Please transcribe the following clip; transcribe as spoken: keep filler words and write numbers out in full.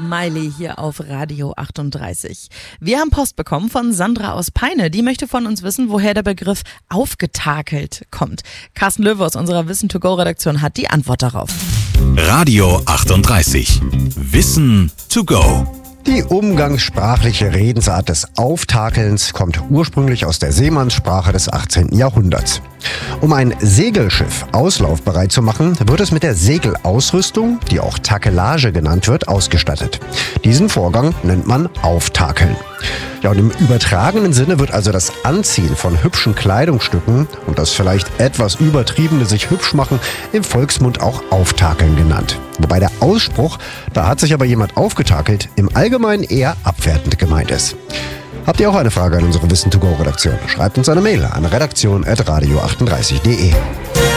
Miley hier auf Radio achtunddreißig. Wir haben Post bekommen von Sandra aus Peine. Die möchte von uns wissen, woher der Begriff aufgetakelt kommt. Carsten Löwe aus unserer Wissen to go Redaktion hat die Antwort darauf. Radio achtunddreißig. Wissen to go. Die umgangssprachliche Redensart des Auftakelns kommt ursprünglich aus der Seemannssprache des achtzehnten Jahrhunderts. Um ein Segelschiff auslaufbereit zu machen, wird es mit der Segelausrüstung, die auch Takelage genannt wird, ausgestattet. Diesen Vorgang nennt man Auftakeln. Ja, und im übertragenen Sinne wird also das Anziehen von hübschen Kleidungsstücken und das vielleicht etwas übertriebene sich hübsch machen im Volksmund auch Auftakeln genannt. Wobei der Ausspruch, da hat sich aber jemand aufgetakelt, im Allgemeinen eher abwertend gemeint ist. Habt ihr auch eine Frage an unsere Wissen to go Redaktion? Schreibt uns eine Mail an redaktion at radio achtunddreißig punkt de.